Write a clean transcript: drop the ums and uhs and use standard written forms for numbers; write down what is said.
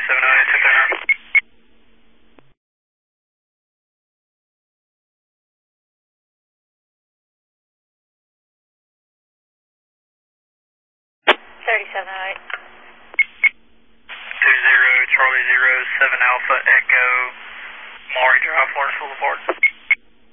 3708. 20 Charlie 07 Alpha Echo, Maury Drive, Lawrence Boulevard.